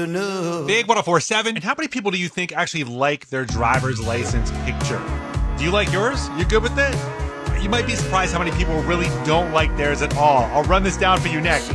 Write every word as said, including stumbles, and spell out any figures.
Big one oh four point seven. And how many people do you think actually like their driver's license picture? Do you like yours? You good with it? You might be surprised how many people really don't like theirs at all. I'll run this down for you next.